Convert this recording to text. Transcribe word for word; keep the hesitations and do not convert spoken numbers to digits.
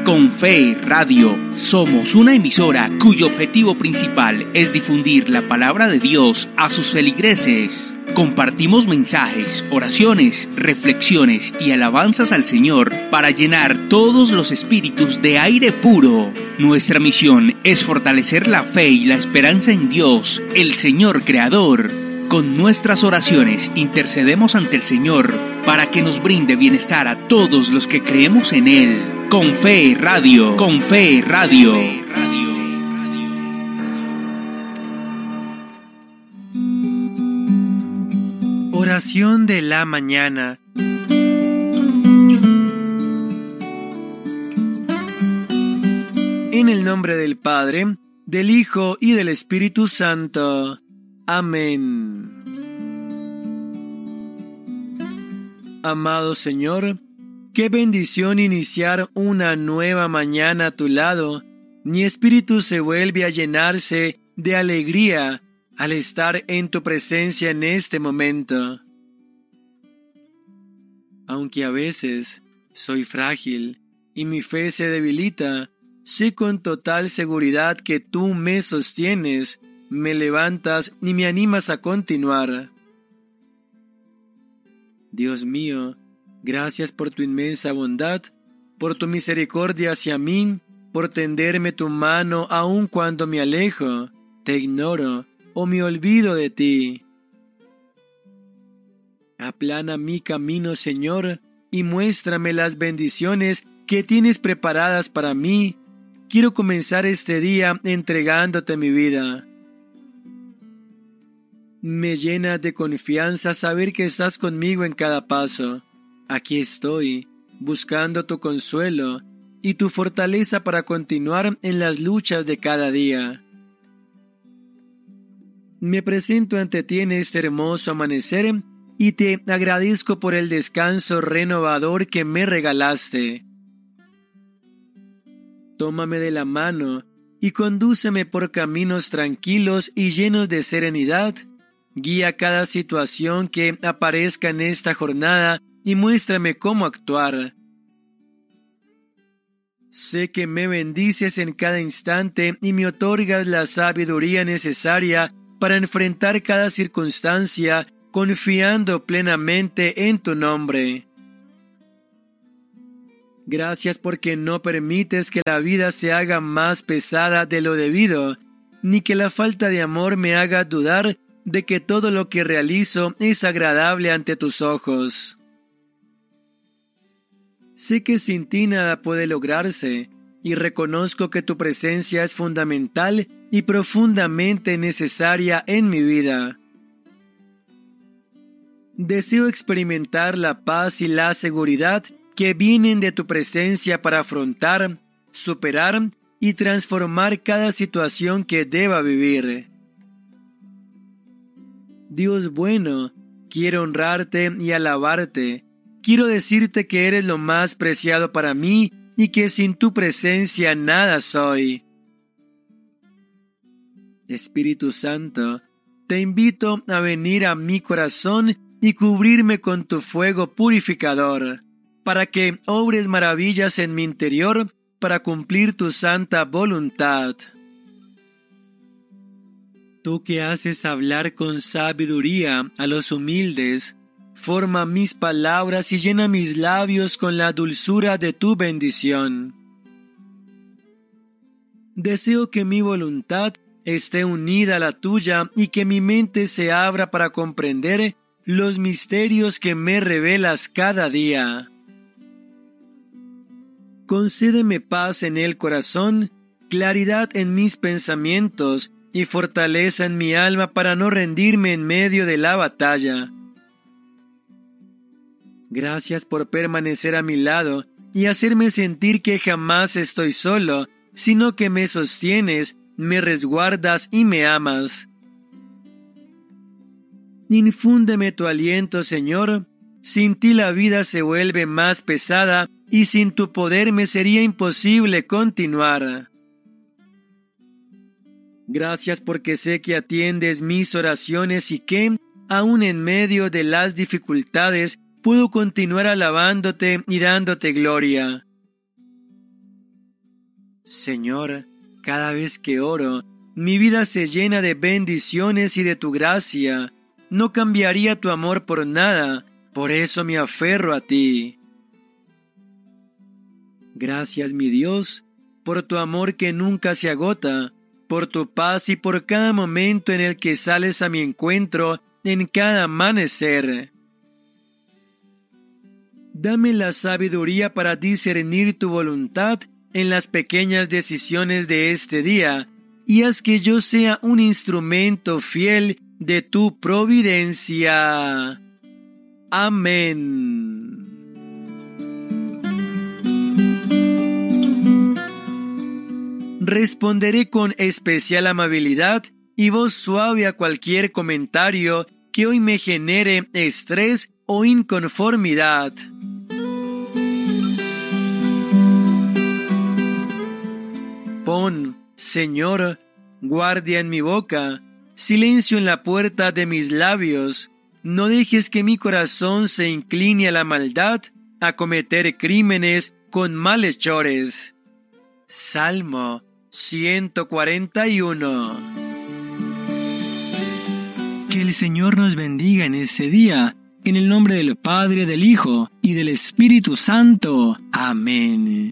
Con Fe Radio, somos una emisora cuyo objetivo principal es difundir la palabra de Dios a sus feligreses. Compartimos mensajes, oraciones, reflexiones y alabanzas al Señor para llenar todos los espíritus de aire puro. Nuestra misión es fortalecer la fe y la esperanza en Dios, el Señor Creador. Con nuestras oraciones intercedemos ante el Señor para que nos brinde bienestar a todos los que creemos en Él. Con Fe Radio, con Fe Radio. Oración de la mañana. En el nombre del Padre, del Hijo y del Espíritu Santo. Amén. Amado Señor, qué bendición iniciar una nueva mañana a tu lado. Mi espíritu se vuelve a llenarse de alegría al estar en tu presencia en este momento. Aunque a veces soy frágil y mi fe se debilita, sé con total seguridad que tú me sostienes, me levantas y me animas a continuar. Dios mío, gracias por tu inmensa bondad, por tu misericordia hacia mí, por tenderme tu mano aun cuando me alejo, te ignoro o me olvido de ti. Aplana mi camino, Señor, y muéstrame las bendiciones que tienes preparadas para mí. Quiero comenzar este día entregándote mi vida. Me llena de confianza saber que estás conmigo en cada paso. Aquí estoy, buscando tu consuelo y tu fortaleza para continuar en las luchas de cada día. Me presento ante ti en este hermoso amanecer y te agradezco por el descanso renovador que me regalaste. Tómame de la mano y condúceme por caminos tranquilos y llenos de serenidad. Guía cada situación que aparezca en esta jornada y muéstrame cómo actuar. Sé que me bendices en cada instante y me otorgas la sabiduría necesaria para enfrentar cada circunstancia, confiando plenamente en tu nombre. Gracias porque no permites que la vida se haga más pesada de lo debido, ni que la falta de amor me haga dudar de que todo lo que realizo es agradable ante tus ojos. Sé que sin ti nada puede lograrse, y reconozco que tu presencia es fundamental y profundamente necesaria en mi vida. Deseo experimentar la paz y la seguridad que vienen de tu presencia para afrontar, superar y transformar cada situación que deba vivir. Dios bueno, quiero honrarte y alabarte. Quiero decirte que eres lo más preciado para mí y que sin tu presencia nada soy. Espíritu Santo, te invito a venir a mi corazón y cubrirme con tu fuego purificador, para que obres maravillas en mi interior para cumplir tu santa voluntad. Tú que haces hablar con sabiduría a los humildes, forma mis palabras y llena mis labios con la dulzura de tu bendición. Deseo que mi voluntad esté unida a la tuya y que mi mente se abra para comprender los misterios que me revelas cada día. Concédeme paz en el corazón, claridad en mis pensamientos y fortaleza en mi alma para no rendirme en medio de la batalla. Gracias por permanecer a mi lado y hacerme sentir que jamás estoy solo, sino que me sostienes, me resguardas y me amas. Infúndeme tu aliento, Señor. Sin ti la vida se vuelve más pesada y sin tu poder me sería imposible continuar. Gracias porque sé que atiendes mis oraciones y que, aun en medio de las dificultades, puedo continuar alabándote y dándote gloria. Señor, cada vez que oro, mi vida se llena de bendiciones y de tu gracia. No cambiaría tu amor por nada, por eso me aferro a ti. Gracias, mi Dios, por tu amor que nunca se agota, por tu paz y por cada momento en el que sales a mi encuentro en cada amanecer. Dame la sabiduría para discernir tu voluntad en las pequeñas decisiones de este día, y haz que yo sea un instrumento fiel de tu providencia. Amén. Responderé con especial amabilidad y voz suave a cualquier comentario que hoy me genere estrés o inconformidad. Pon, Señor, guardia en mi boca, silencio en la puerta de mis labios. No dejes que mi corazón se incline a la maldad, a cometer crímenes con malhechores. Salmo ciento cuarenta y uno. Que el Señor nos bendiga en este día, en el nombre del Padre, del Hijo y del Espíritu Santo. Amén.